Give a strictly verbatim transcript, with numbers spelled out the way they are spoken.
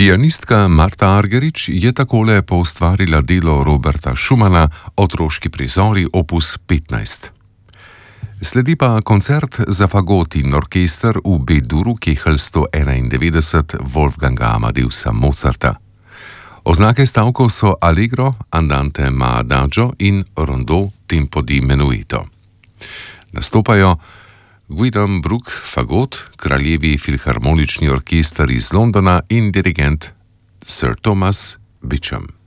Pianistka Marta Argerich je takole poustvarila delo Roberta Schumana Otroški prizori opus petnajst. Sledi pa koncert za fagot in orkester v B-duru Kehl sto enaindevetdeset Wolfganga Amadeusa Mozarta. Oznake stavkov so Allegro, Andante ma adagio in Rondo tempo di menueto. Nastopajo Guidon Brooke fagot, Kraljevi filharmonični orkester iz Londona in dirigent Sir Thomas Beecham.